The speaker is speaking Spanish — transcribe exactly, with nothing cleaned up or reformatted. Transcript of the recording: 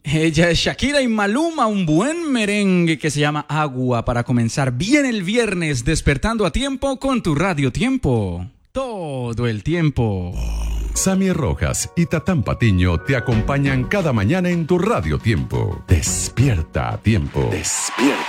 Ella es Shakira y Maluma, un buen merengue que se llama Agua para comenzar bien el viernes, despertando a tiempo con tu Radio Tiempo. Todo el tiempo. Sammy Rojas y Tatán Patiño te acompañan cada mañana en tu Radio Tiempo. Despierta a tiempo. Despierta.